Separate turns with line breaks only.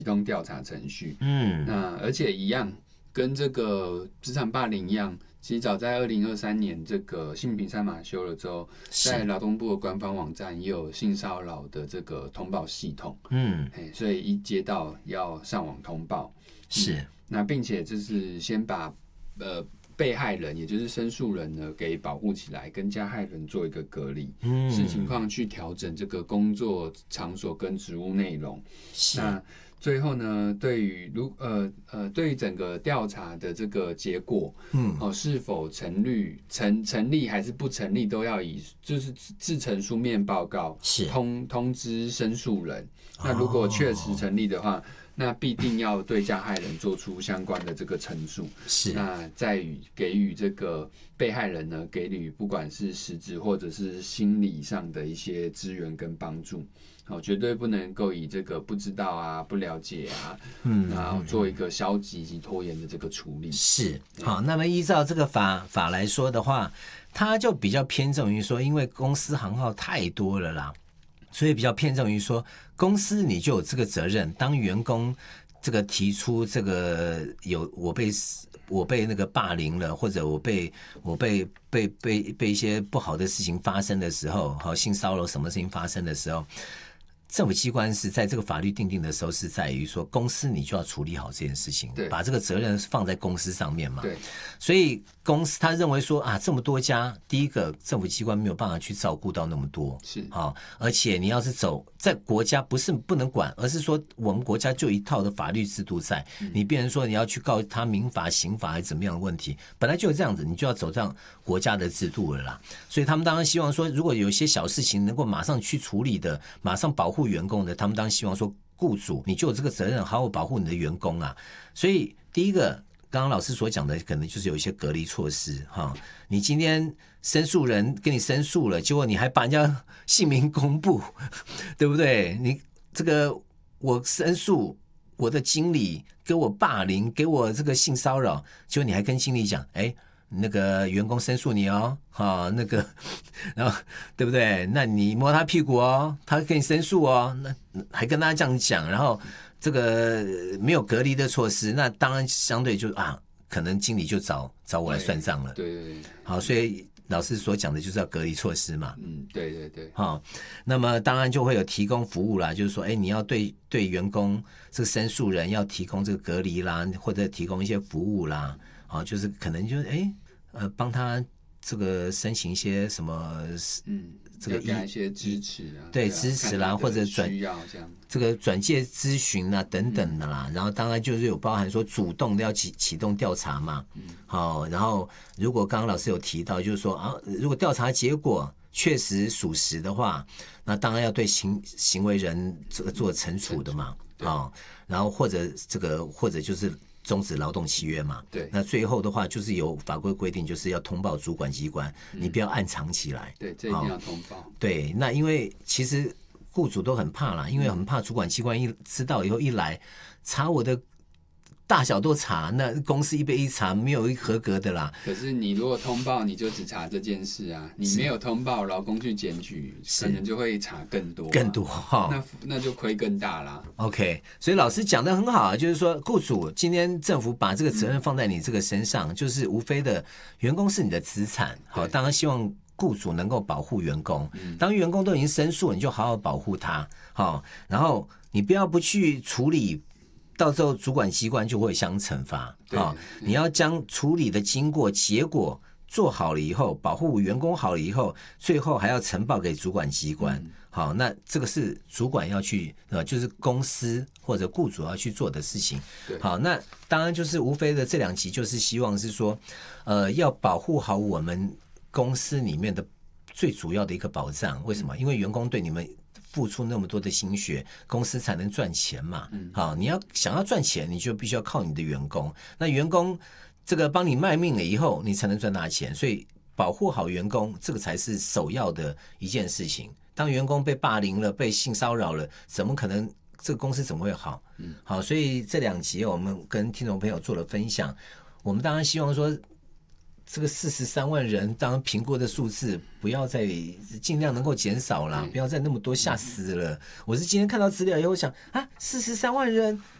通调查程序。那而且一样跟这个职场霸凌一样，其实早在2023年这个性平3法修了之后，在劳动部的官方网站也有性骚扰的这个通报系统。所以一接到要上网通报。是。那并且就是先把被害人，也就是申诉人呢，给保护起来，跟加害人做一个隔离，视情况去调整这个工作场所跟职务内容。那最后呢，对于整个调查的这个结果，是否成立还是不成立，都要以就是制成书面报告，通知申诉人。那如果确实成立的话，那必定要对加害人做出相关的这个陈述，那再给予这个被害人呢，给予不管是实质或者是心理上的一些支援跟帮助。绝对不能够以这个不知道啊、不了解啊，然后做一个消极及拖延的这个处理。
好，那么依照这个法来说的话，它就比较偏重于说，因为公司行号太多了啦。所以比较偏重于说，公司你就有这个责任，当员工这个提出这个我被那个霸凌了，或者我被一些不好的事情发生的时候，性骚扰什么事情发生的时候，政府机关是在这个法律定定的时候，是在于说公司你就要处理好这件事情，把这个责任放在公司上面嘛。所以公司他认为说这么多家，第一个政府机关没有办法去照顾到那么多，而且你要是走在国家不是不能管，而是说我们国家就一套的法律制度在，你变成说你要去告他民法、刑法还是怎么样的问题，本来就有这样子，你就要走上国家的制度了啦。所以他们当然希望说，如果有一些小事情能够马上去处理的，马上保护员工的，他们当然希望说，雇主你就有这个责任，好好保护你的员工啊。所以第一个，刚刚老师所讲的，可能就是有一些隔离措施哈。你今天申诉人跟你申诉了，结果你还把人家姓名公布，对不对？你这个我申诉我的经理给我霸凌，给我这个性骚扰，结果你还跟经理讲，那个员工申诉你哦，那个，然后对不对？那你摸他屁股哦，他跟你申诉哦，那还跟他这样讲，然后这个没有隔离的措施，那当然相对就可能经理就找我来算账了。
对，
好，所以老师所讲的就是要隔离措施嘛。
对。
好，那么当然就会有提供服务啦，就是说，你要对员工这个申诉人要提供这个隔离啦，或者提供一些服务啦。就是可能就是帮他这个申请一些什么，
这个给一些支持啊，
对，支持啦，或者这个转介咨询啊等等的啦。然后当然就是有包含说主动的要启动调查嘛。好，然后如果刚刚老师有提到，就是说如果调查结果确实属实的话，那当然要对行为人这个做惩处的嘛。然后或者就是终止劳动契约嘛。
对。
那最后的话就是有法规规定，就是要通报主管机关，你不要暗藏起来。
对，这一定要通报。
对，那因为其实雇主都很怕啦，因为很怕主管机关一知道以后一来查我的大小都查，那公司一查没有一合格的啦。
可是你如果通报，你就只查这件事啊，你没有通报，劳工去检举，可能就会查更多，那就亏更大啦。
OK， 所以老师讲的很好，就是说雇主今天政府把这个责任放在你这个身上，就是无非的员工是你的资产，好，当然希望雇主能够保护员工。当员工都已经申诉，你就好好保护他，好，然后你不去处理。到时候主管机关就会相惩罚。你要将处理的经过结果做好了以后，保护员工好了以后，最后还要呈报给主管机关。好，那这个是主管要去就是公司或者雇主要去做的事情。好，那当然就是无非的这2集就是希望是说要保护好我们公司里面的最主要的一个保障。为什么？因为员工对你们付出那么多的心血，公司才能赚钱嘛。好，你想要赚钱，你就必须要靠你的员工。那员工这个帮你卖命了以后，你才能赚大钱。所以保护好员工，这个才是首要的一件事情。当员工被霸凌了、被性骚扰了，怎么可能这个公司怎么会好？好，所以这2集我们跟听众朋友做了分享。我们当然希望说， 这个43万人，当然评估的数字不要再尽量能够减少啦，不要再那么多，吓死了。我是今天看到资料以后想啊，43万人